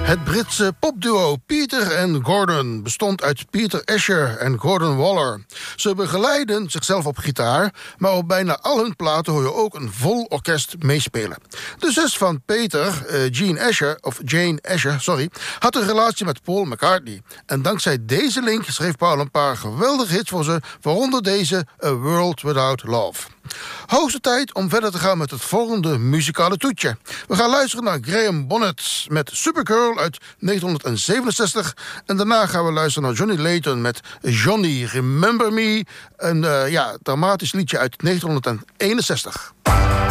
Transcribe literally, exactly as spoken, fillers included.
Het Britse popduo Peter en Gordon bestond uit Peter Asher en Gordon Waller. Ze begeleiden zichzelf op gitaar, maar op bijna al hun platen hoor je ook een vol orkest meespelen. De zus van Peter, uh, Jean Asher, of Jane Asher, sorry, had een relatie met Paul McCartney. En dankzij deze link schreef Paul een paar geweldige hits voor ze, waaronder deze A World Without Love. Hoogste tijd om verder te gaan met het volgende muzikale toetje. We gaan luisteren naar Graham Bonnet met Supergirl uit negentien zevenenzestig. En daarna gaan we luisteren naar Johnny Layton met Johnny Remember Me. Een uh, ja, dramatisch liedje uit negentien eenenzestig.